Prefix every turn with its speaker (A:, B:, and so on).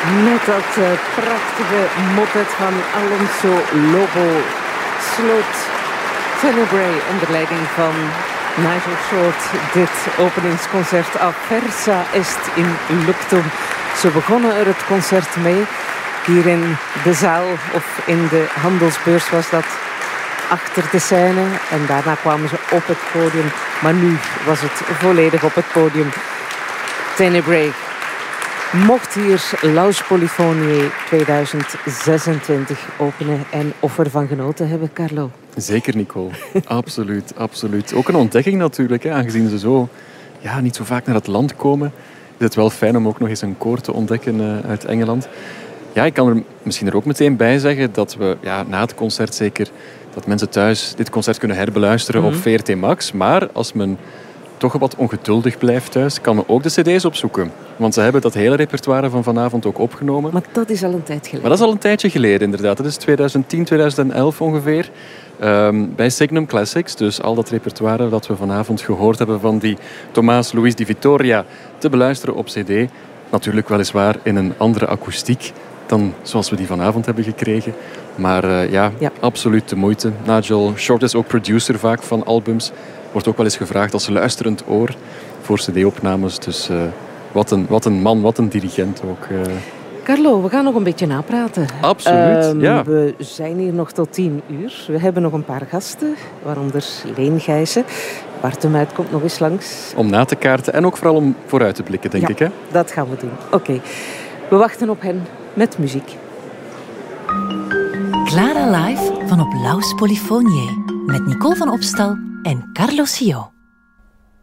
A: Met dat prachtige motet van Alonso Lobo sloot Tenebrae onder leiding van Nigel Short dit openingsconcert af. Versa est in luctum. Ze begonnen er het concert mee. Hier in de zaal of in de handelsbeurs was dat achter de scène. En daarna kwamen ze op het podium. Maar nu was het volledig op het podium. Tenebrae mocht hier Laus Polyphoniae 2026 openen. En of ervan genoten hebben, Carlo?
B: Zeker, Nicole. Absoluut, absoluut. Ook een ontdekking natuurlijk, hè, aangezien ze zo, niet zo vaak naar het land komen. Is het wel fijn om ook nog eens een koor te ontdekken uit Engeland. Ja, ik kan er misschien er ook meteen bij zeggen dat we na het concert zeker dat mensen thuis dit concert kunnen herbeluisteren op VRT Max. Maar als men toch wat ongeduldig blijft thuis, kan men ook de cd's opzoeken. Want ze hebben dat hele repertoire van vanavond ook opgenomen.
A: Maar dat is al een tijd geleden.
B: Maar dat is al een tijdje geleden, inderdaad. Dat is 2010, 2011 ongeveer. Bij Signum Classics. Dus al dat repertoire dat we vanavond gehoord hebben van die Tomás Luis de Vitoria te beluisteren op cd. Natuurlijk weliswaar in een andere akoestiek dan zoals we die vanavond hebben gekregen. Maar absoluut de moeite. Nigel Short is ook producer vaak van albums. Wordt ook wel eens gevraagd als luisterend oor voor cd-opnames. Dus wat een man, wat een dirigent ook.
A: Carlo, we gaan nog een beetje napraten.
B: Absoluut, ja.
A: We zijn hier nog tot 10 uur. We hebben nog een paar gasten, waaronder Leen Gijssen. Bart de Muit komt nog eens langs.
B: Om na te kaarten en ook vooral om vooruit te blikken, denk ik. Hè?
A: Dat gaan we doen. Oké. We wachten op hen met muziek.
C: Clara Live van op Laus Polyphoniae met Nicole van Opstal en Carlo Sio.